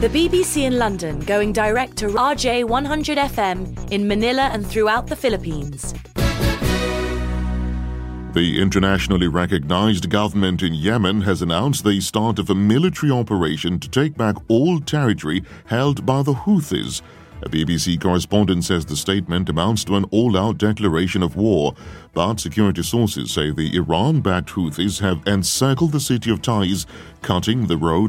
The BBC in London going direct to RJ 100 FM in Manila and throughout the Philippines. The internationally recognized government in Yemen has announced the start of a military operation to take back all territory held by the Houthis. A BBC correspondent says the statement amounts to an all-out declaration of war, but security sources say the Iran-backed Houthis have encircled the city of Taiz, cutting the road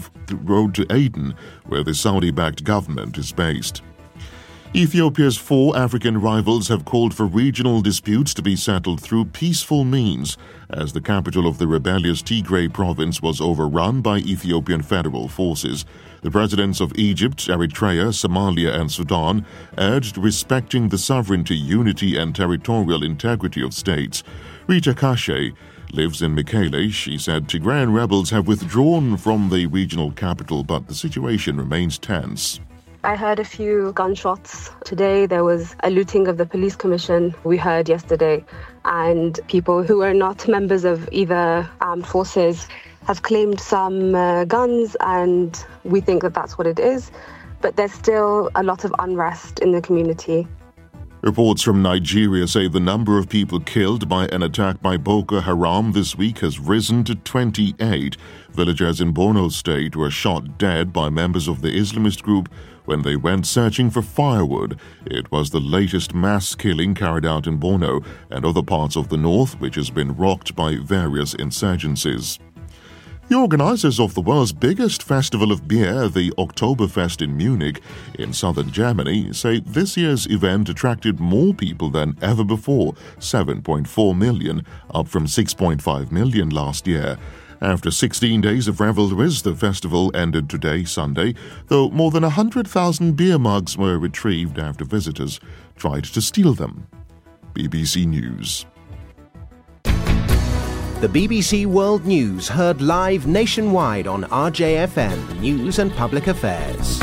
to Aden, where the Saudi-backed government is based. Ethiopia's 4 African rivals have called for regional disputes to be settled through peaceful means, as the capital of the rebellious Tigray province was overrun by Ethiopian federal forces. The presidents of Egypt, Eritrea, Somalia, and Sudan urged respecting the sovereignty, unity, and territorial integrity of states. Rita Kashe lives in Mekele. She said Tigrayan rebels have withdrawn from the regional capital, but the situation remains tense. I heard a few gunshots today. There was a looting of the police commission we heard yesterday, and people who are not members of either armed forces have claimed some guns, and we think that that's what it is. But there's still a lot of unrest in the community. Reports from Nigeria say the number of people killed by an attack by Boko Haram this week has risen to 28. Villagers in Borno State were shot dead by members of the Islamist group when they went searching for firewood. It was the latest mass killing carried out in Borno and other parts of the north, which has been rocked by various insurgencies. The organizers of the world's biggest festival of beer, the Oktoberfest in Munich, in southern Germany, say this year's event attracted more people than ever before, 7.4 million, up from 6.5 million last year. After 16 days of revelries, the festival ended today, Sunday, though more than 100,000 beer mugs were retrieved after visitors tried to steal them. BBC News. The BBC World News heard live nationwide on RJFM News and Public Affairs.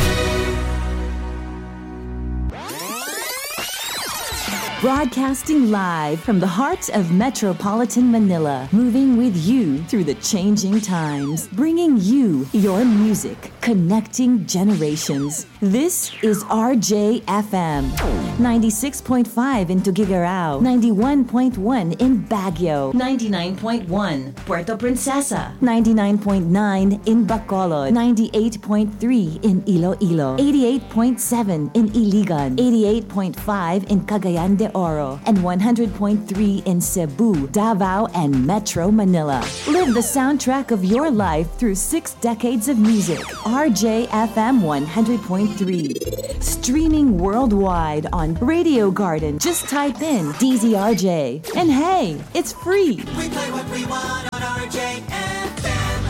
Broadcasting live from the heart of metropolitan Manila, moving with you through the changing times, bringing you your music, connecting generations. This is RJFM, 96.5 in Tuguegarao, 91.1 in Baguio, 99.1 Puerto Princesa, 99.9 in Bacolod, 98.3 in Iloilo, 88.7 in Iligan, 88.5 in Cagayan de Oro, and 100.3 in Cebu, Davao, and Metro Manila. Live the soundtrack of your life through 6 decades of music. RJFM 100.3. Streaming worldwide on Radio Garden. Just type in DZRJ. And hey, it's free. We play what we want on RJFM.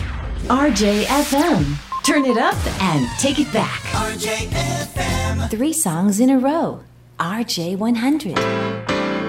RJFM. Turn it up and take it back. RJFM. 3 songs in a row. RJ 100.